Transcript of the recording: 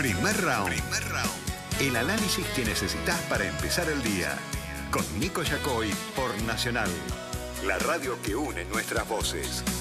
Primer round. El análisis que necesitas para empezar el día. Con Nico Yacoy por Nacional. La radio que une nuestras voces.